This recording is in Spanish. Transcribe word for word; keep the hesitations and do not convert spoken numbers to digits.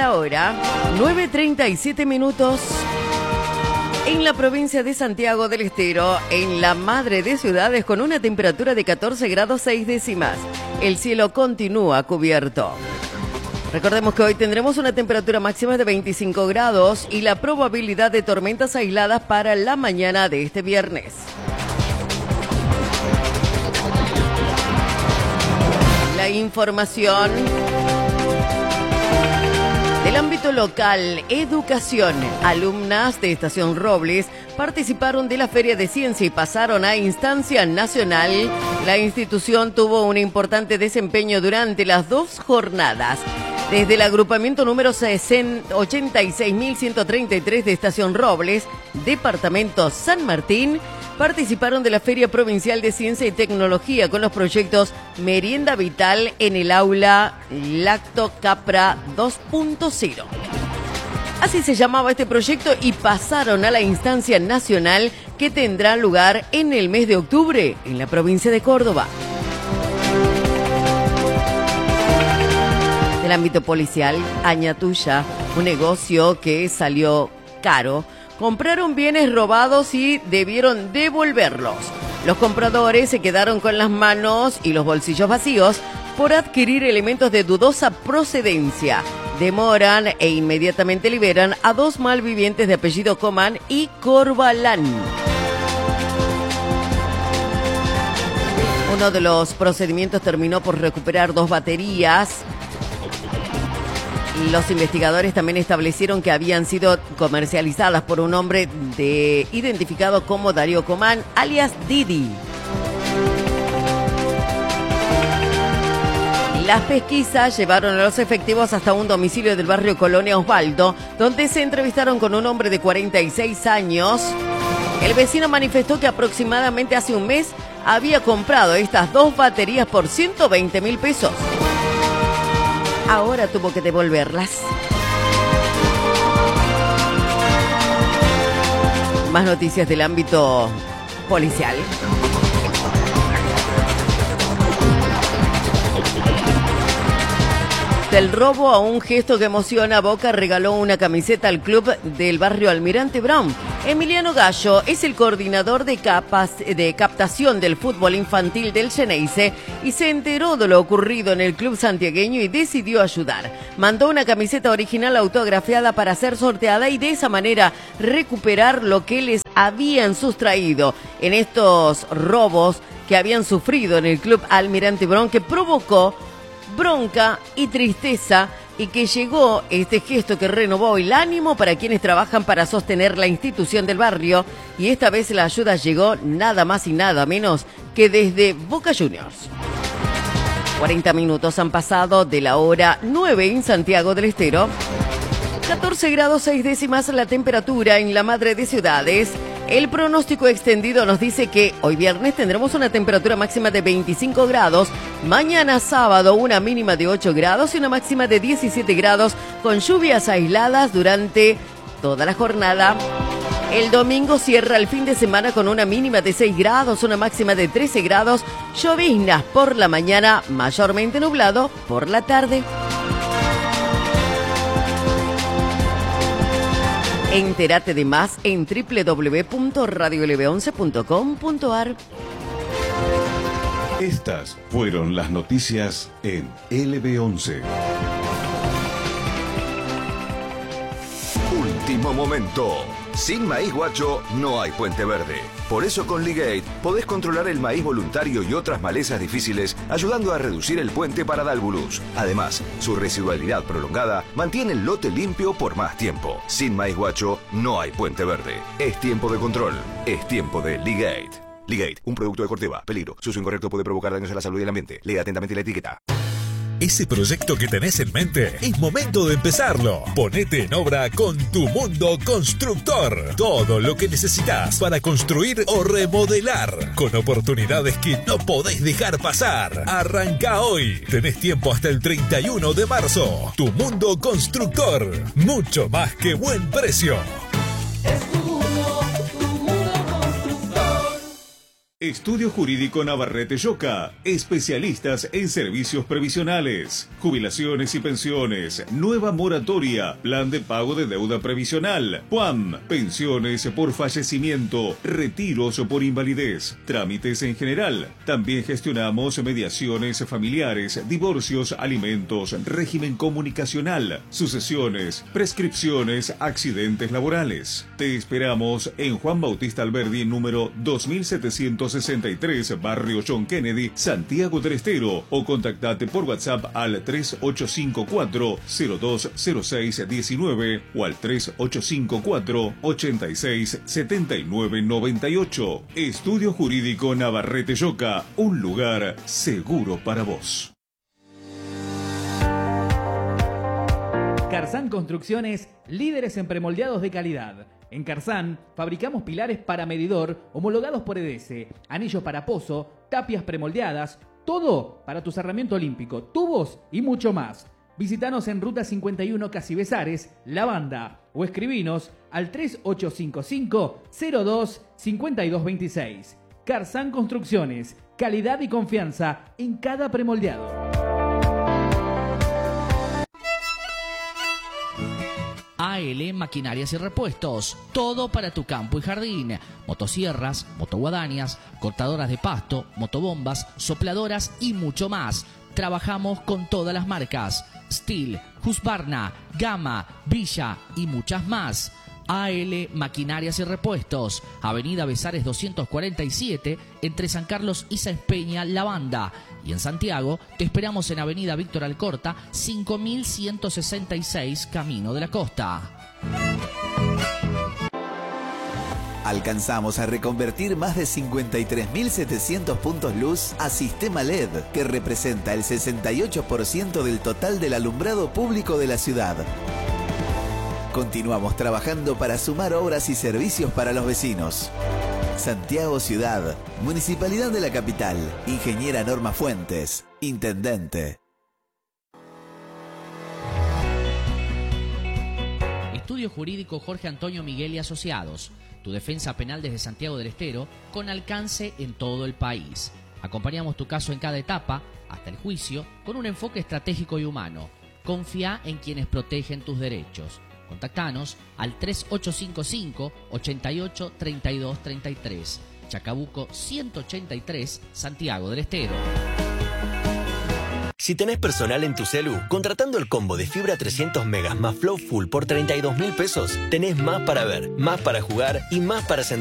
la hora, nueve treinta y siete minutos. En la provincia de Santiago del Estero, en la madre de ciudades, con una temperatura de catorce grados seis décimas. El cielo continúa cubierto. Recordemos que hoy tendremos una temperatura máxima de veinticinco grados y la probabilidad de tormentas aisladas para la mañana de este viernes. La información del ámbito local, educación. Alumnas de Estación Robles participaron de la Feria de Ciencia y pasaron a instancia nacional. La institución tuvo un importante desempeño durante las dos jornadas. Desde el agrupamiento número ochenta y seis mil ciento treinta y tres de Estación Robles, departamento San Martín, participaron de la Feria Provincial de Ciencia y Tecnología con los proyectos Merienda Vital en el aula Lacto Capra dos punto cero. Así se llamaba este proyecto y pasaron a la instancia nacional que tendrá lugar en el mes de octubre en la provincia de Córdoba. Del ámbito policial, Añatuya, un negocio que salió caro. Compraron bienes robados y debieron devolverlos. Los compradores se quedaron con las manos y los bolsillos vacíos por adquirir elementos de dudosa procedencia. Demoran e inmediatamente liberan a dos malvivientes de apellido Comán y Corbalán. Uno de los procedimientos terminó por recuperar dos baterías. Los investigadores también establecieron que habían sido comercializadas por un hombre de, identificado como Darío Comán, alias Didi. Las pesquisas llevaron a los efectivos hasta un domicilio del barrio Colonia Osvaldo, donde se entrevistaron con un hombre de cuarenta y seis años. El vecino manifestó que aproximadamente hace un mes había comprado estas dos baterías por ciento veinte mil pesos. Ahora tuvo que devolverlas. Más noticias del ámbito policial. Del robo a un gesto que emociona, Boca regaló una camiseta al club del barrio Almirante Brown. Emiliano Gallo es el coordinador de, capas, de captación del fútbol infantil del Xeneize y se enteró de lo ocurrido en el club santiagueño y decidió ayudar. Mandó una camiseta original autografiada para ser sorteada y de esa manera recuperar lo que les habían sustraído en estos robos que habían sufrido en el club Almirante Brown, que provocó bronca y tristeza, y que llegó este gesto que renovó el ánimo para quienes trabajan para sostener la institución del barrio, y esta vez la ayuda llegó nada más y nada menos que desde Boca Juniors. cuarenta minutos han pasado de la hora nueve en Santiago del Estero. catorce grados seis décimas la temperatura en la madre de ciudades. El pronóstico extendido nos dice que hoy viernes tendremos una temperatura máxima de veinticinco grados, mañana sábado una mínima de ocho grados y una máxima de diecisiete grados, con lluvias aisladas durante toda la jornada. El domingo cierra el fin de semana con una mínima de seis grados, una máxima de trece grados, lloviznas por la mañana, mayormente nublado por la tarde. Entérate de más en doble u doble u doble u punto radio l b once punto com punto a r. Estas fueron las noticias en L B once. Último momento. Sin maíz guacho no hay puente verde. Por eso con Ligate podés controlar el maíz voluntario y otras malezas difíciles, ayudando a reducir el puente para Dalbulus. Además, su residualidad prolongada mantiene el lote limpio por más tiempo. Sin maíz guacho no hay puente verde. Es tiempo de control. Es tiempo de Ligate. Ligate, un producto de Corteva. Peligro. Su uso incorrecto puede provocar daños a la salud y el ambiente. Lea atentamente la etiqueta. Ese proyecto que tenés en mente, es momento de empezarlo. Ponete en obra con Tu Mundo Constructor. Todo lo que necesitas para construir o remodelar, con oportunidades que no podés dejar pasar. Arranca hoy. Tenés tiempo hasta el treinta y uno de marzo. Tu Mundo Constructor. Mucho más que buen precio. Estudio Jurídico Navarrete Yoca, especialistas en servicios previsionales, jubilaciones y pensiones, nueva moratoria, plan de pago de deuda previsional, P U A M, pensiones por fallecimiento, retiros por invalidez, trámites en general. También gestionamos mediaciones familiares, divorcios, alimentos, régimen comunicacional, sucesiones, prescripciones, accidentes laborales. Te esperamos en Juan Bautista Alberdi, número dos mil setecientos sesenta y tres, Barrio John Kennedy, Santiago del Estero, o contactate por WhatsApp al tres ocho cinco cuatro, cero dos cero seis uno nueve o al tres ocho cinco cuatro, ochenta y seis, setenta y nueve noventa y ocho. Estudio Jurídico Navarrete Yoca, un lugar seguro para vos. Carzán Construcciones, líderes en premoldeados de calidad. En Carzán fabricamos pilares para medidor homologados por E D S, anillos para pozo, tapias premoldeadas, todo para tu cerramiento olímpico, tubos y mucho más. Visítanos en Ruta cincuenta y uno Casi Besares, La Banda, o escribinos al tres ocho cinco cinco, cero dos, cinco dos dos seis. Carzán Construcciones, calidad y confianza en cada premoldeado. A L Maquinarias y Repuestos, todo para tu campo y jardín, motosierras, motoguadañas, cortadoras de pasto, motobombas, sopladoras y mucho más. Trabajamos con todas las marcas, Steel, Husqvarna, Gama, Villa y muchas más. A L Maquinarias y Repuestos, Avenida Besares doscientos cuarenta y siete, entre San Carlos y Sáenz Peña, La Banda. Y en Santiago te esperamos en Avenida Víctor Alcorta, cinco mil ciento sesenta y seis, Camino de la Costa. Alcanzamos a reconvertir más de cincuenta y tres mil setecientos puntos luz a sistema L E D, que representa el sesenta y ocho por ciento del total del alumbrado público de la ciudad. Continuamos trabajando para sumar obras y servicios para los vecinos. Santiago Ciudad, Municipalidad de la Capital, Ingeniera Norma Fuentes, Intendente. Estudio Jurídico Jorge Antonio Miguel y Asociados, tu defensa penal desde Santiago del Estero, con alcance en todo el país. Acompañamos tu caso en cada etapa, hasta el juicio, con un enfoque estratégico y humano. Confía en quienes protegen tus derechos. Contactanos al tres ocho cinco cinco, ochenta y ocho, treinta y dos, treinta y tres. Chacabuco ciento ochenta y tres, Santiago del Estero. Si tenés personal en tu celu, contratando el combo de fibra trescientos megas más Flow Full por treinta y dos mil pesos, tenés más para ver, más para jugar y más para sentir.